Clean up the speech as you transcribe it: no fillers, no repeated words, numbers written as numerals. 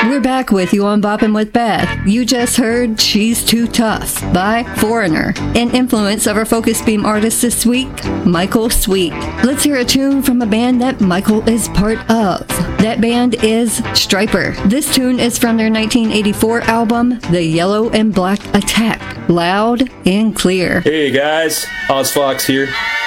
We're back with you on Boppin' with Beth. You just heard She's Too Tough by Foreigner. An influence of our Focus Beam artist this week, Michael Sweet. Let's hear a tune from a band that Michael is part of. That band is Stryper. This tune is from their 1984 album, The Yellow and Black Attack. Loud and clear. Hey guys, OzFox here.